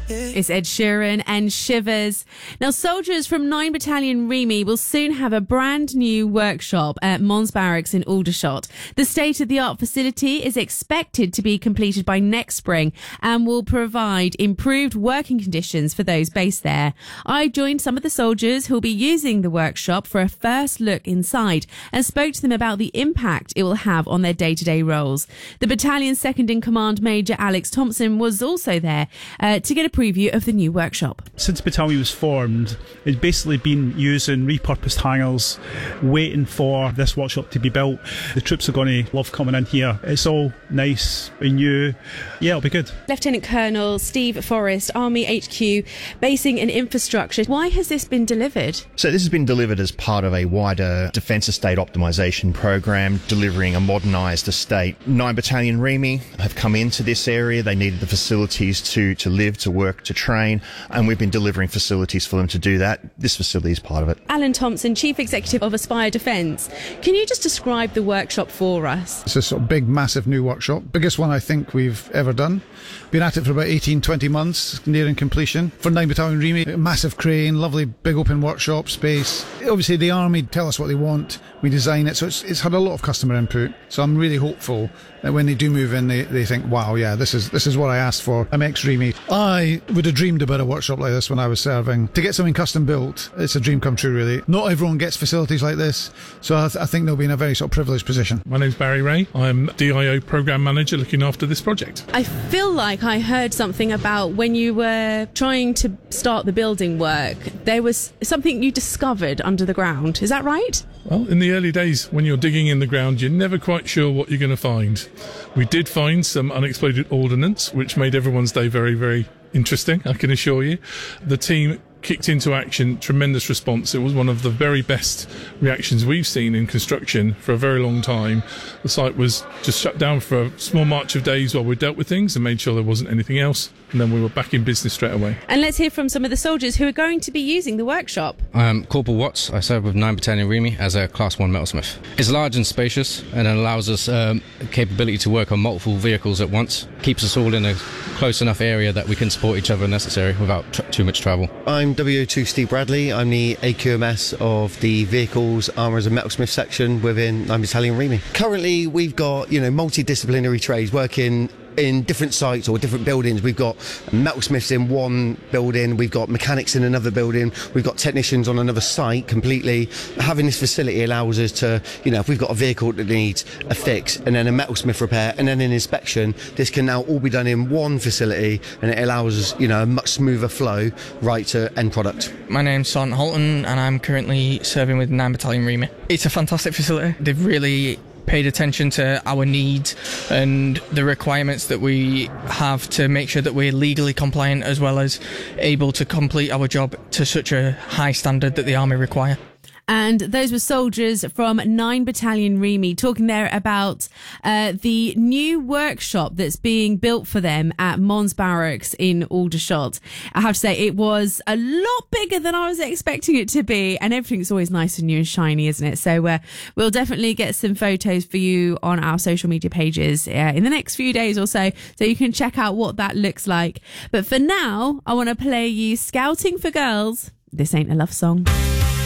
It's Ed Sheeran and Shivers. Now, soldiers from 9 Battalion Remy will soon have a brand new workshop at Mons Barracks in Aldershot. The state-of-the-art facility is expected to be completed by next spring and will provide improved working conditions for those based there. I joined some of the soldiers who will be using the workshop for a first look inside and spoke to them about the impact it will have on their day-to-day roles. The battalion's second-in-command Major Alex Thompson was also there to get a preview of the new workshop. Since the battalion was formed, it's basically been using repurposed hangars, waiting for this workshop to be built. The troops are going to love coming in here. It's all nice and new. Yeah, it'll be good. Lieutenant Colonel Steve Forrest, Army HQ, basing and infrastructure. Why has this been delivered? So this has been delivered as part of a wider Defence Estate Optimisation Programme, delivering a modernised estate. 9 Battalion Remy have come into this area. They needed the facilities to live, to work, to train, and we've been delivering facilities for them to do that. This facility is part of it. Alan Thompson, Chief Executive of Aspire Defence. Can you just describe the workshop for us? It's a sort of big, massive new workshop. Biggest one I think we've ever done. Been at it for about 18-20 months, nearing completion. For 9 Battalion Remy, massive crane, lovely big open workshop space. Obviously the Army tell us what they want, we design it, so it's had a lot of customer input. So I'm really hopeful that when they do move in, they think, wow, yeah, this is what I asked for. I'm ex-Remy. I would have dreamed about a workshop like this when I was serving. To get something custom built, it's a dream come true, really. Not everyone gets facilities like this, so I think they'll be in a very sort of privileged position. My name's Barry Ray. I'm DIO Programme Manager looking after this project. I feel like I heard something about when you were trying to start the building work, there was something you discovered under the ground. Is that right? Well, in the early days, when you're digging in the ground, you're never quite sure what you're going to find. We did find some unexploded ordnance, which made everyone's day very, very interesting, I can assure you. The team kicked into action, tremendous response. It was one of the very best reactions we've seen in construction for a very long time. The site was just shut down for a small march of days while we dealt with things and made sure there wasn't anything else, and then we were back in business straight away. And let's hear from some of the soldiers who are going to be using the workshop. I'm Corporal Watts. I serve with 9 Battalion Remy as a Class 1 metalsmith. It's large and spacious, and it allows us capability to work on multiple vehicles at once. Keeps us all in a close enough area that we can support each other necessary without too much travel. I'm WO2 Steve Bradley. I'm the AQMS of the Vehicles, Armours and Metalsmith section within 9 Battalion Remy. Currently we've got, multidisciplinary trades working in different sites or different buildings. We've got metalsmiths in one building, we've got mechanics in another building, we've got technicians on another site completely. Having this facility allows us to, if we've got a vehicle that needs a fix and then a metalsmith repair and then an inspection, this can now all be done in one facility, and it allows us, a much smoother flow right to end product. My name's Son Holton and I'm currently serving with 9 Battalion Remy. It's a fantastic facility. They've really paid attention to our needs and the requirements that we have to make sure that we're legally compliant as well as able to complete our job to such a high standard that the Army require. And those were soldiers from 9 Battalion Remy talking there about the new workshop that's being built for them at Mons Barracks in Aldershot. I have to say, it was a lot bigger than I was expecting it to be, and everything's always nice and new and shiny, isn't it? So we'll definitely get some photos for you on our social media pages in the next few days or so you can check out what that looks like. But for now, I want to play you Scouting for Girls. This Ain't a Love Song.